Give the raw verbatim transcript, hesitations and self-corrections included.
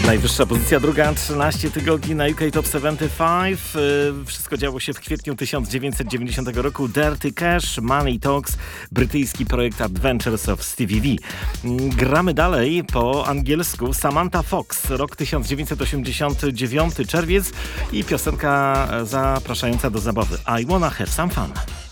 Najwyższa pozycja, druga, trzynaście tygodni na U K Top siedemdziesiąt pięć. Wszystko działo się w kwietniu tysiąc dziewięćset dziewięćdziesiątego roku. Dirty Cash, Money Talks, brytyjski projekt Adventures of Stevie V. Gramy dalej po angielsku. Samantha Fox, rok tysiąc dziewięćset osiemdziesiąty dziewiąty, czerwiec i piosenka zapraszająca do zabawy. I wanna have some fun.